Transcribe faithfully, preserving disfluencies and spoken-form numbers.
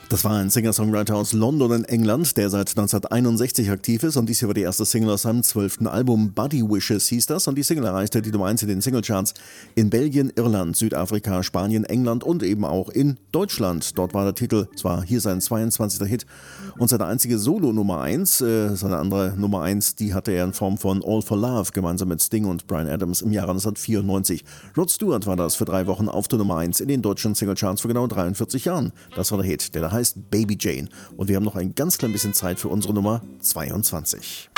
Das war ein Singer-Songwriter aus London in England, der seit neunzehnhunderteinundsechzig aktiv ist, und dies hier war die erste Single aus seinem zwölften Album. Body Wishes hieß das, und die Single erreichte die Nummer eins in den Singlecharts in Belgien, Irland, Südafrika, Spanien, England und eben auch in Deutschland. Dort war der Titel zwar hier sein zweiundzwanzigster Hit und seine einzige Solo-Nummer eins. Äh, seine andere Nummer eins, die hatte er in Form von All for Love gemeinsam mit Sting und Bryan Adams im Jahre neunzehnhundertvierundneunzig. Rod Stewart war das für drei Wochen auf der Nummer eins in den deutschen Singlecharts vor genau dreiundvierzig Jahren. Das war der Hit, der da heißt Baby Jane. Und wir haben noch ein ganz klein bisschen Zeit für unsere Nummer zweiundzwanzig.